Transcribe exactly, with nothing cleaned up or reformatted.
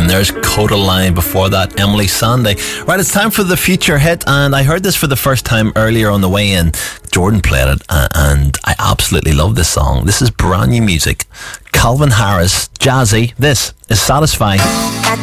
And there's Codaline before that, Emily Sandé. Right, it's time for the feature hit, and I heard this for the first time earlier on the way in. Jordan played it, uh, and I absolutely love this song. This is brand new music. Calvin Harris, Jazzy. This is Satisfy.